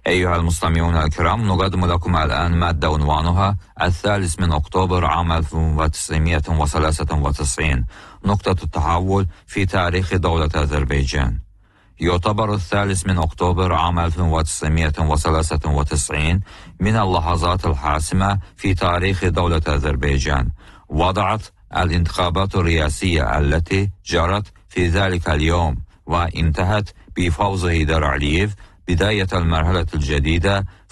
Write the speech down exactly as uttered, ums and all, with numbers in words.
أيها المستمعون الكرام، نقدم لكم الآن مادة عنوانها الثالث من أكتوبر عام ألف وتسعمائة وثلاثة وتسعين، نقطة التحول في تاريخ دولة أذربيجان. يعتبر الثالث من أكتوبر عام ألف وتسعمائة وثلاثة وتسعين من اللحظات الحاسمة في تاريخ دولة أذربيجان. وضعت الانتخابات الرئاسية التي جرت في ذلك اليوم وانتهت بفوز هيدر علييف بداية المرحلة الجديدة